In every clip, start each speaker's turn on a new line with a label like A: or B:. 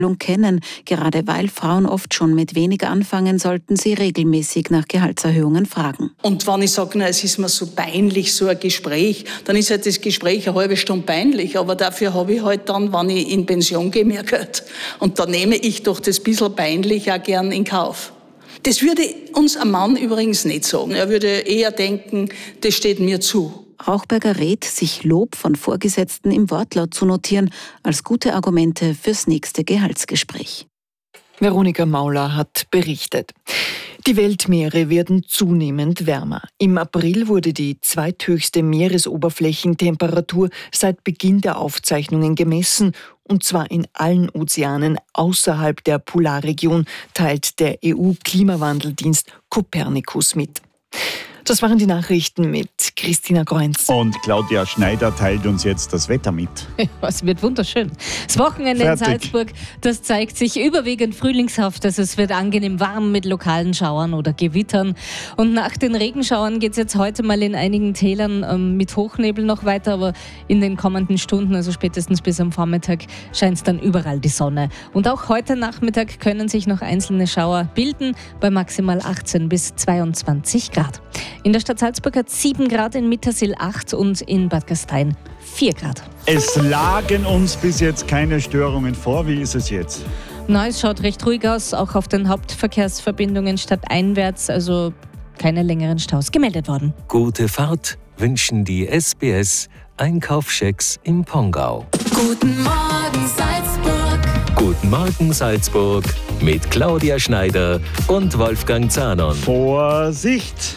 A: kennen. Gerade weil Frauen oft schon mit weniger anfangen, sollten sie regelmäßig nach Gehaltserhöhungen fragen.
B: Und wenn ich sage, es ist mir so peinlich, so ein Gespräch, dann ist halt das Gespräch eine halbe Stunde peinlich. Aber dafür habe ich halt dann, wenn ich in Pension gehe, mehr Geld. Und da nehme ich doch das bisschen peinlich auch gern in Kauf. Das würde uns ein Mann übrigens nicht sagen. Er würde eher denken, das steht mir zu.
A: Rauchberger rät, sich Lob von Vorgesetzten im Wortlaut zu notieren, als gute Argumente fürs nächste Gehaltsgespräch.
C: Veronika Mauler hat berichtet. Die Weltmeere werden zunehmend wärmer. Im April wurde die zweithöchste Meeresoberflächentemperatur seit Beginn der Aufzeichnungen gemessen, und zwar in allen Ozeanen außerhalb der Polarregion, teilt der EU-Klimawandeldienst Copernicus mit. Das waren die Nachrichten mit Christina Groenz.
D: Und Claudia Schneider teilt uns jetzt das Wetter mit.
E: Es wird wunderschön. Das Wochenende in Salzburg, das zeigt sich überwiegend frühlingshaft. Also es wird angenehm warm mit lokalen Schauern oder Gewittern. Und nach den Regenschauern geht es jetzt heute mal in einigen Tälern mit Hochnebel noch weiter. Aber in den kommenden Stunden, also spätestens bis am Vormittag, scheint es dann überall die Sonne. Und auch heute Nachmittag können sich noch einzelne Schauer bilden, bei maximal 18 bis 22 Grad. In der Stadt Salzburg hat 7 Grad, in Mittersill 8 und in Bad Gastein 4 Grad.
D: Es lagen uns bis jetzt keine Störungen vor. Wie ist es jetzt?
E: Na, es schaut recht ruhig aus, auch auf den Hauptverkehrsverbindungen stadteinwärts, also keine längeren Staus gemeldet worden.
F: Gute Fahrt wünschen die SBS Einkaufschecks im Pongau.
G: Guten Morgen Salzburg.
F: Guten Morgen Salzburg mit Claudia Schneider und Wolfgang Zahnon.
D: Vorsicht!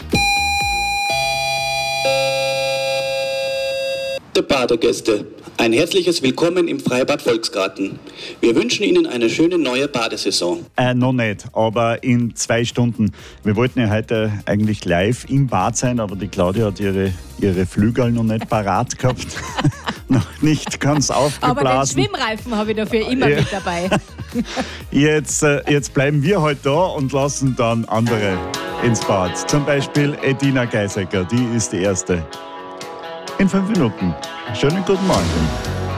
H: Der Badegäste, ein herzliches Willkommen im Freibad Volksgarten. Wir wünschen Ihnen eine schöne neue Badesaison.
D: Noch nicht, aber in 2 Stunden. Wir wollten ja heute eigentlich live im Bad sein, aber die Claudia hat ihre Flügel noch nicht parat gehabt. Noch nicht ganz aufgeblasen.
E: Aber den Schwimmreifen habe ich dafür immer mit dabei.
D: Jetzt bleiben wir heute da und lassen dann andere ins Bad. Zum Beispiel Edina Geisecker, die ist die Erste. In 5 Minuten. Schönen guten Morgen.